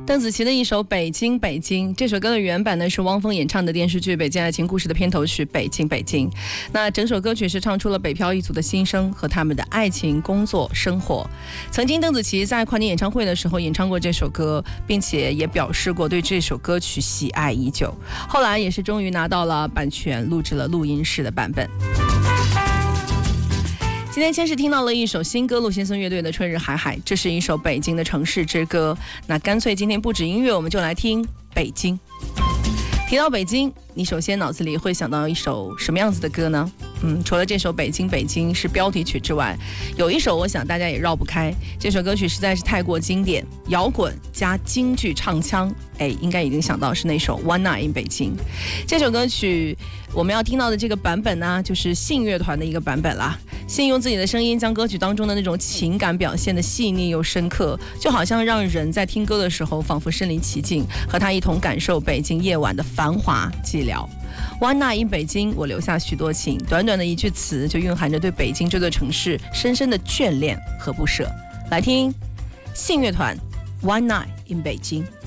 邓紫棋的一首《北京北京》，这首歌的原版呢是汪峰演唱的电视剧《北京爱情故事》的片头曲《北京北京》。那整首歌曲是唱出了北漂一族的心声和他们的爱情、工作、生活。曾经邓紫棋在跨年演唱会的时候演唱过这首歌，并且也表示过对这首歌曲喜爱已久。后来也是终于拿到了版权，录制了录音室的版本。今天先是听到了一首新歌，陆先生乐队的《春日海海》，这是一首北京的城市之歌。那干脆今天不止音乐，我们就来听北京。提到北京，你首先脑子里会想到一首什么样子的歌呢？除了这首《北京北京》是标题曲之外，有一首我想大家也绕不开，这首歌曲实在是太过经典，摇滚加京剧唱腔，应该已经想到是那首《One Night in 北京》。这首歌曲我们要听到的这个版本呢，就是信乐团的一个版本啦。信用自己的声音将歌曲当中的那种情感表现的细腻又深刻，就好像让人在听歌的时候仿佛身临其境，和他一同感受北京夜晚的繁华寂寥。One Night in 北京，我留下许多情，短短的一句词就蕴含着对北京这座城市深深的眷恋和不舍。来听信乐团 One Night in 北京。